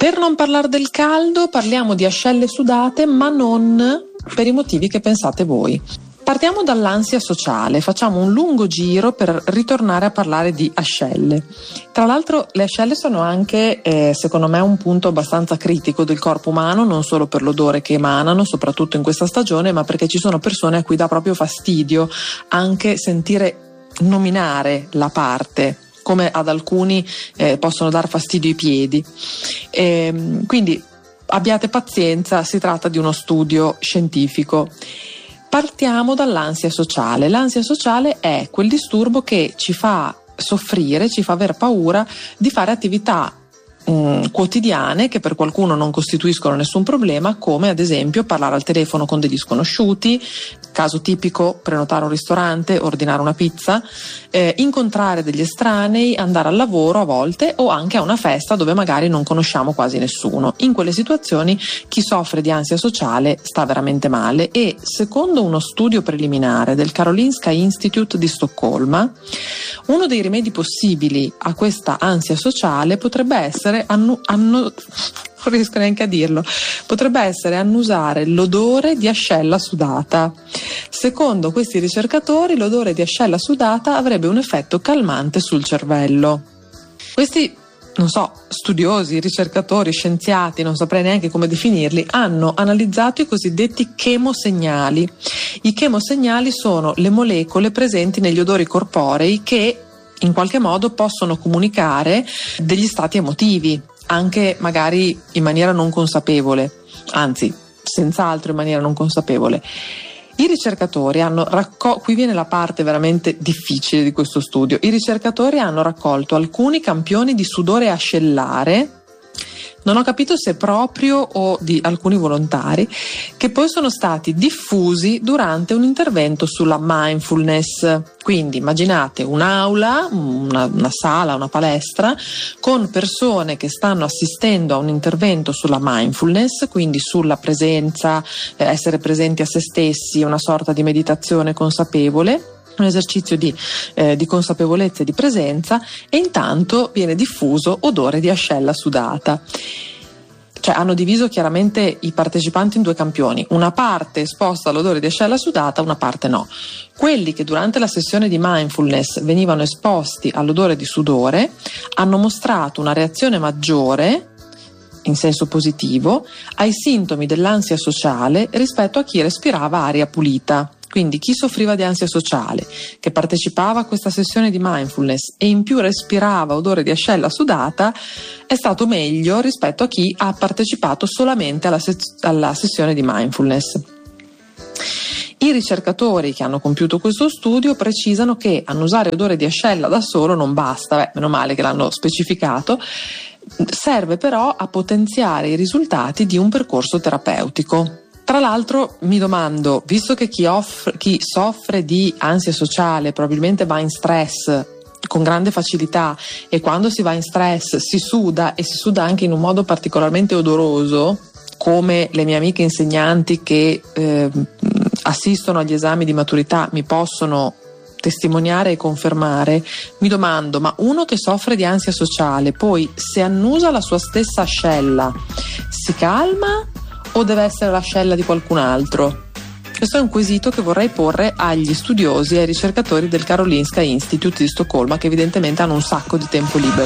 Per non parlare del caldo, parliamo di ascelle sudate, ma non per i motivi che pensate voi. Partiamo dall'ansia sociale, facciamo un lungo giro per ritornare a parlare di ascelle. Tra l'altro le ascelle sono anche, secondo me, un punto abbastanza critico del corpo umano, non solo per l'odore che emanano, soprattutto in questa stagione, ma perché ci sono persone a cui dà proprio fastidio anche sentire nominare la parte, come ad alcuni possono dar fastidio i piedi. Quindi abbiate pazienza, si tratta di uno studio scientifico. Partiamo dall'ansia sociale. L'ansia sociale è quel disturbo che ci fa soffrire, ci fa aver paura di fare attività quotidiane che per qualcuno non costituiscono nessun problema, come ad esempio parlare al telefono con degli sconosciuti, caso tipico prenotare un ristorante, ordinare una pizza, incontrare degli estranei, andare al lavoro a volte o anche a una festa dove magari non conosciamo quasi nessuno. In quelle situazioni chi soffre di ansia sociale sta veramente male e secondo uno studio preliminare del Karolinska Institute di Stoccolma, uno dei rimedi possibili a questa ansia sociale potrebbe essere non riesco neanche a dirlo, potrebbe essere annusare l'odore di ascella sudata. Secondo questi ricercatori l'odore di ascella sudata avrebbe un effetto calmante sul cervello. Questi, non so, studiosi, ricercatori, scienziati, non saprei neanche come definirli, hanno analizzato i cosiddetti chemosegnali. I chemosegnali sono le molecole presenti negli odori corporei che in qualche modo possono comunicare degli stati emotivi, anche magari in maniera non consapevole, anzi, senz'altro in maniera non consapevole. I ricercatori hanno qui viene la parte veramente difficile di questo studio. I ricercatori hanno raccolto alcuni campioni di sudore ascellare, non ho capito se proprio o di alcuni volontari, che poi sono stati diffusi durante un intervento sulla mindfulness. Quindi immaginate un'aula, una sala, una palestra con persone che stanno assistendo a un intervento sulla mindfulness, quindi sulla presenza, essere presenti a se stessi, una sorta di meditazione consapevole, un esercizio di consapevolezza e di presenza, e intanto viene diffuso odore di ascella sudata. Cioè hanno diviso chiaramente i partecipanti in due campioni, una parte esposta all'odore di ascella sudata, una parte no. Quelli che durante la sessione di mindfulness venivano esposti all'odore di sudore hanno mostrato una reazione maggiore, in senso positivo, ai sintomi dell'ansia sociale rispetto a chi respirava aria pulita. Quindi chi soffriva di ansia sociale, che partecipava a questa sessione di mindfulness e in più respirava odore di ascella sudata, è stato meglio rispetto a chi ha partecipato solamente alla sessione di mindfulness. I ricercatori che hanno compiuto questo studio precisano che annusare odore di ascella da solo non basta, meno male che l'hanno specificato, serve però a potenziare i risultati di un percorso terapeutico. Tra l'altro mi domando, visto che chi soffre di ansia sociale probabilmente va in stress con grande facilità e quando si va in stress si suda e si suda anche in un modo particolarmente odoroso, come le mie amiche insegnanti che assistono agli esami di maturità mi possono testimoniare e confermare, mi domando, ma uno che soffre di ansia sociale poi se annusa la sua stessa ascella si calma o deve essere l'ascella di qualcun altro? Questo è un quesito che vorrei porre agli studiosi e ai ricercatori del Karolinska Institute di Stoccolma, che evidentemente hanno un sacco di tempo libero.